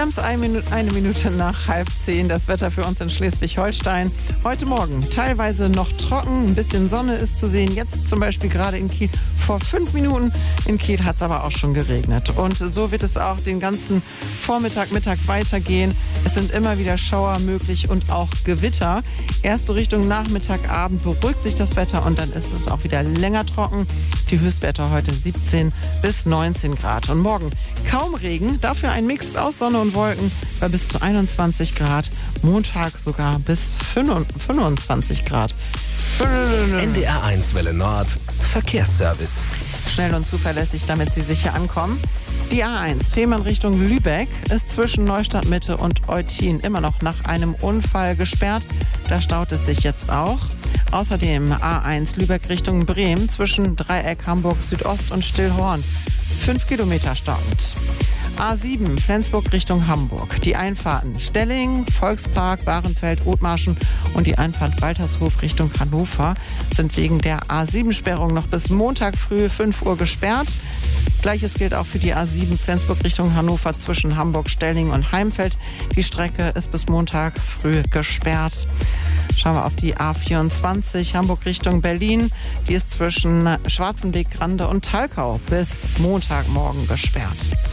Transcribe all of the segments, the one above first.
haben es eine Minute nach 9:30. Das Wetter für uns in Schleswig-Holstein. Heute Morgen teilweise noch trocken, ein bisschen Sonne ist zu sehen. Jetzt zum Beispiel gerade in Kiel. Vor 5 Minuten in Kiel hat es aber auch schon geregnet. Und so wird es auch den ganzen Vormittag, Mittag weitergehen. Es sind immer wieder Schauer möglich und auch Gewitter. Erst so Richtung Nachmittag, Abend beruhigt sich das Wetter und dann ist es auch wieder länger trocken. Die Höchstwerte heute 17 bis 19 Grad. Und morgen kaum Regen, dafür ein Mix aus Sonne und Wolken bei bis zu 21 Grad. Montag sogar bis 25 Grad. NDR1 Welle Nord, Verkehrsservice. Schnell und zuverlässig, damit Sie sicher ankommen. Die A1 Fehmarn Richtung Lübeck ist zwischen Neustadt Mitte und Eutin immer noch nach einem Unfall gesperrt. Da staut es sich jetzt auch. Außerdem A1 Lübeck Richtung Bremen zwischen Dreieck Hamburg Südost und Stillhorn. 5 Kilometer staut. A7 Flensburg Richtung Hamburg. Die Einfahrten Stelling, Volkspark, Bahrenfeld, Othmarschen und die Einfahrt Waltershof Richtung Hannover sind wegen der A7-Sperrung noch bis Montag früh 5 Uhr gesperrt. Gleiches gilt auch für die A7 Flensburg Richtung Hannover zwischen Hamburg, Stelling und Heimfeld. Die Strecke ist bis Montag früh gesperrt. Schauen wir auf die A24 Hamburg Richtung Berlin. Die ist zwischen Schwarzenbeek, Grande und Talkau bis Montagmorgen gesperrt.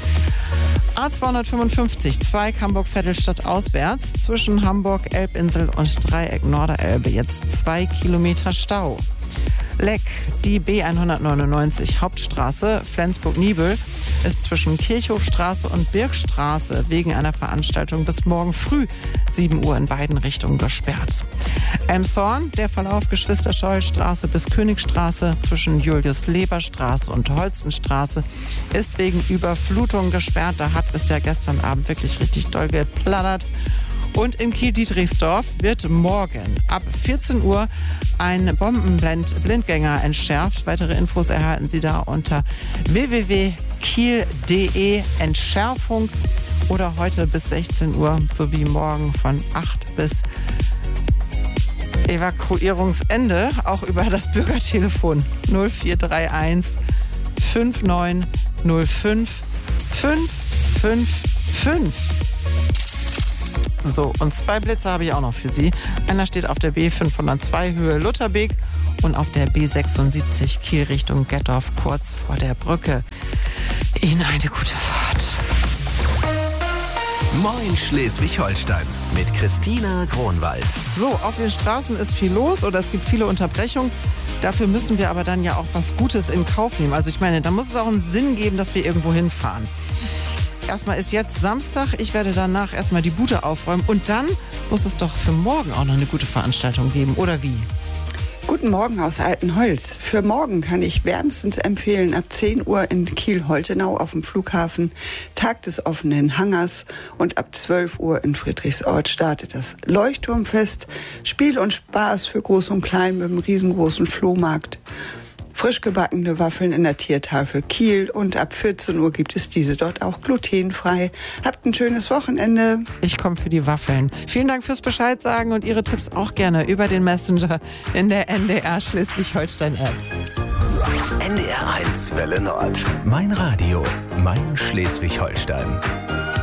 A255 Zweig Hamburg-Vettelstadt auswärts zwischen Hamburg, Elbinsel und Dreieck Norderelbe. Jetzt 2 Kilometer Stau. Leck, die B199 Hauptstraße Flensburg-Niebüll ist zwischen Kirchhofstraße und Birkstraße wegen einer Veranstaltung bis morgen früh 7 Uhr in beiden Richtungen gesperrt. Elmshorn, der Verlauf Geschwister-Scholl-Straße bis Königstraße zwischen Julius-Leber-Straße und Holstenstraße ist wegen Überflutung gesperrt. Da hat es ja gestern Abend wirklich richtig doll geplattert. Und in Kiel-Dietrichsdorf wird morgen ab 14 Uhr ein Bombenblindgänger entschärft. Weitere Infos erhalten Sie da unter www.kiel.de Entschärfung oder heute bis 16 Uhr sowie morgen von 8 bis Evakuierungsende auch über das Bürgertelefon 0431 5905 555. So, und 2 Blitze habe ich auch noch für Sie. Einer steht auf der B502 Höhe Lutherbeek und auf der B76 Kiel Richtung Gettorf kurz vor der Brücke. Ihnen eine gute Fahrt. Moin Schleswig-Holstein mit Christina Kronwald. So, auf den Straßen ist viel los oder es gibt viele Unterbrechungen. Dafür müssen wir aber dann ja auch was Gutes in Kauf nehmen. Also ich meine, da muss es auch einen Sinn geben, dass wir irgendwo hinfahren. Erstmal ist jetzt Samstag, ich werde danach erstmal die Bude aufräumen und dann muss es doch für morgen auch noch eine gute Veranstaltung geben, oder wie? Guten Morgen aus Altenholz. Für morgen kann ich wärmstens empfehlen, ab 10 Uhr in Kiel-Holtenau auf dem Flughafen Tag des offenen Hangars und ab 12 Uhr in Friedrichsort startet das Leuchtturmfest. Spiel und Spaß für Groß und Klein mit einem riesengroßen Flohmarkt. Frisch gebackene Waffeln in der Tiertafel Kiel und ab 14 Uhr gibt es diese dort auch glutenfrei. Habt ein schönes Wochenende. Ich komme für die Waffeln. Vielen Dank fürs Bescheid sagen und Ihre Tipps auch gerne über den Messenger in der NDR Schleswig-Holstein-App. NDR1 Welle Nord. Mein Radio, mein Schleswig-Holstein.